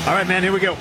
All right, man, here we go.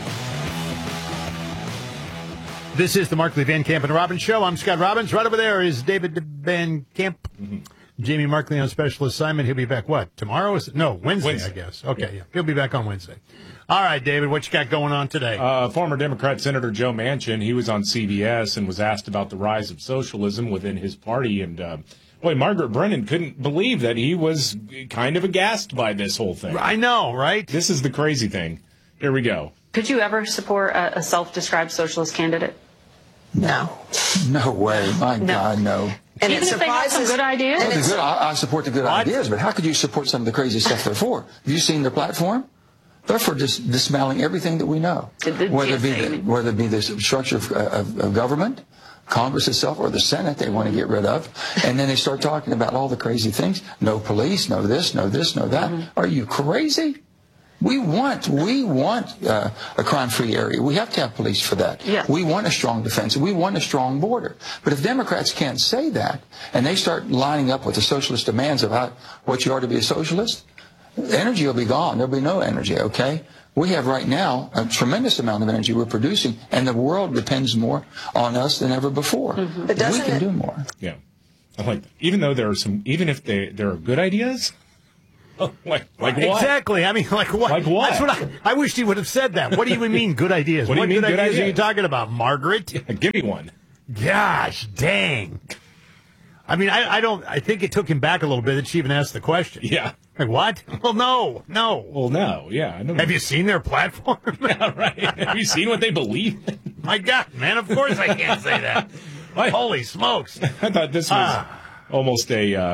This is the Markley, Van Camp, and Robbins Show. I'm Scott Robbins. Right over there is David Van Camp. Mm-hmm. Jamie Markley on special assignment. He'll be back, what, tomorrow? Wednesday, I guess. Okay, yeah. He'll be back on Wednesday. All right, David, what you got going on today? Former Democrat Senator Joe Manchin, he was on CBS and was asked about the rise of socialism within his party. And, boy, Margaret Brennan couldn't believe that he was kind of aghast by this whole thing. I know, right? This is the crazy thing. Here we go. Could you ever support a self-described socialist candidate? No. No way. My God, no. And even if they have some good ideas? I support the good ideas, but how could you support some of the crazy stuff they're for? Have you seen their platform? They're for just dismantling everything that we know, whether it be the structure of government, Congress itself, or the Senate they want to get rid of. And then they start talking about all the crazy things. No police, no this, no this, no that. Mm-hmm. Are you crazy? We want a crime-free area. We have to have police for that. Yeah. We want a strong defense. We want a strong border. But if Democrats can't say that, and they start lining up with the socialist demands about what you are to be a socialist, energy will be gone. There'll be no energy, okay? We have right now a tremendous amount of energy we're producing, and the world depends more on us than ever before. Mm-hmm. We can do more. Yeah. I like that. Even though there are even if there are good ideas. Like what? Exactly. I mean, like what? Like what? That's what I wish he would have said that. What do you mean good ideas? What do you mean good ideas ideas are you talking about, Margaret? Yeah, give me one. Gosh, dang. I mean, I think it took him back a little bit that she even asked the question. Yeah. Like, what? Well, no. Well, no. Yeah. I know. Have you seen their platform? Yeah, right. Have you seen what they believe in? My God, man, of course I can't say that. Holy smokes. I thought this was almost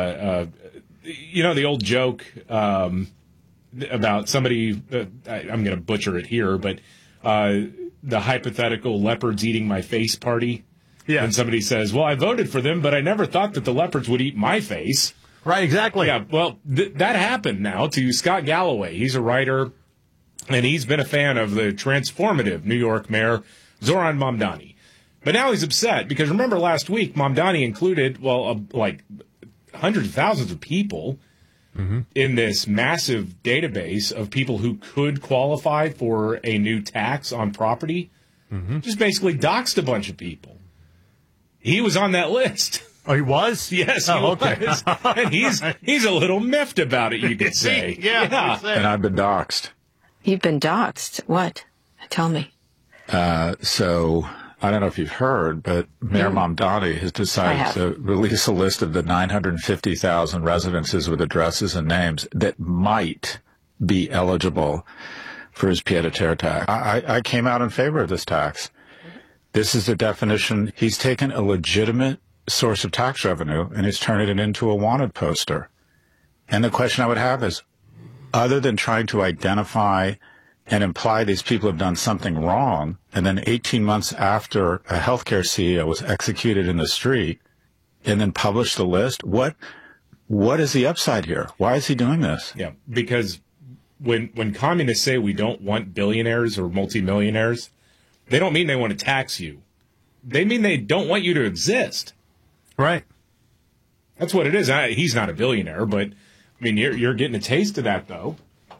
the old joke about somebody, I'm going to butcher it here, but the hypothetical leopards eating my face party. Yeah. And somebody says, well, I voted for them, but I never thought that the leopards would eat my face. Right, exactly. Yeah, well, that happened now to Scott Galloway. He's a writer, and he's been a fan of the transformative New York mayor, Zoran Mamdani. But now he's upset because remember last week, Mamdani included, like hundreds of thousands of people in this massive database of people who could qualify for a new tax on property. Just basically doxed a bunch of people. He was on that list. Oh, he was? Yes, he was. And he's a little miffed about it, you could say. Yeah. And I've been doxed. You've been doxed? What? Tell me. So I don't know if you've heard, but Mayor Mamdani has decided to release a list of the 950,000 residences with addresses and names that might be eligible for his pied-à-terre tax. I came out in favor of this tax. This is the definition. He's taken a legitimate source of tax revenue and he's turned it into a wanted poster. And the question I would have is, other than trying to identify and imply these people have done something wrong, and then 18 months after a healthcare CEO was executed in the street, and then publish the list, what is the upside here? Why is he doing this? Yeah, because when communists say we don't want billionaires or multimillionaires, they don't mean they want to tax you. They mean they don't want you to exist. Right. That's what it is. He's not a billionaire, but I mean, you're getting a taste of that, though.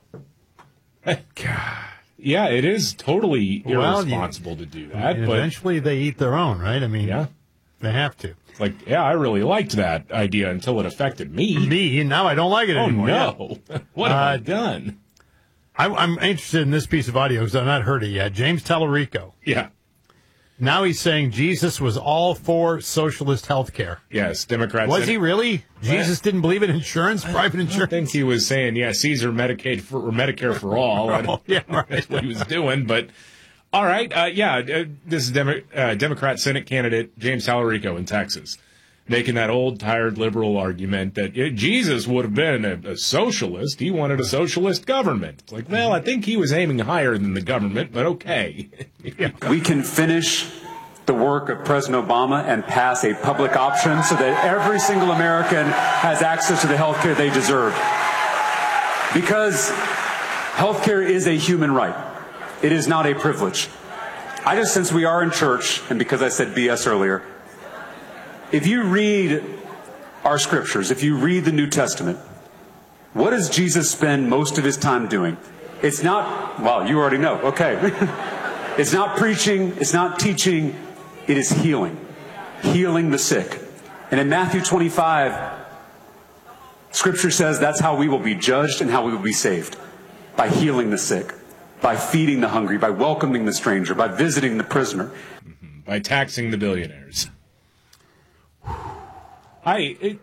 God. Yeah, it is totally irresponsible to do that. And but eventually they eat their own, right? I mean, they have to. It's like, I really liked that idea until it affected me. Now I don't like it anymore. Oh, no. What have I done? I'm interested in this piece of audio because I've not heard it yet. James Tallarico. Yeah. Now he's saying Jesus was all for socialist health care. Yes, Democrats. Was he really? Jesus didn't believe in insurance, private insurance? I think he was saying, Caesar Medicare for all. Yeah, right. That's what he was doing. But, all right, this is Democrat Senate candidate James Tallarico in Texas, making that old, tired liberal argument that Jesus would have been a socialist. He wanted a socialist government. It's like, well, I think he was aiming higher than the government, but okay. We can finish the work of President Obama and pass a public option so that every single American has access to the health care they deserve. Because health care is a human right. It is not a privilege. Since we are in church, and because I said BS earlier, if you read our scriptures, if you read the New Testament, what does Jesus spend most of his time doing? It's not, well, you already know. Okay. It's not preaching. It's not teaching. It is healing. Healing the sick. And in Matthew 25, Scripture says that's how we will be judged and how we will be saved. By healing the sick, by feeding the hungry, by welcoming the stranger, by visiting the prisoner. By taxing the billionaires. I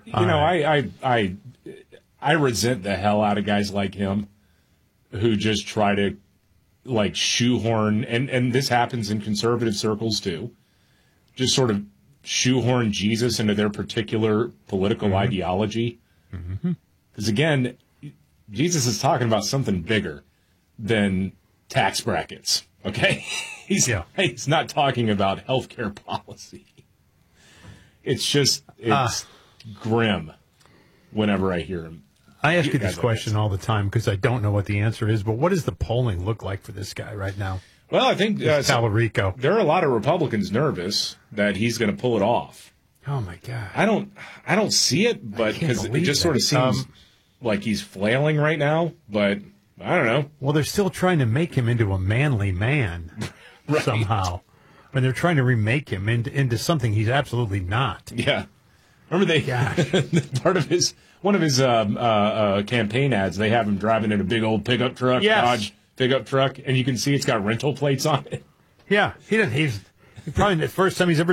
resent the hell out of guys like him who just try to like shoehorn, and this happens in conservative circles too, just sort of shoehorn Jesus into their particular political ideology. Because again, Jesus is talking about something bigger than tax brackets, okay? He's not talking about healthcare policy. It's grim whenever I hear him. I ask you this question all the time because I don't know what the answer is, but what does the polling look like for this guy right now? Well, I think Tallarico. There are a lot of Republicans nervous that he's going to pull it off. Oh my God! I don't see it, but because it just sort of seems like he's flailing right now. But I don't know. Well, they're still trying to make him into a manly man somehow, and they're trying to remake him into something he's absolutely not. Yeah, remember part of one of his campaign ads. They have him driving in a big old pickup truck, Dodge pickup truck, and you can see it's got rental plates on it. Yeah, he doesn't. He's probably the first time he's ever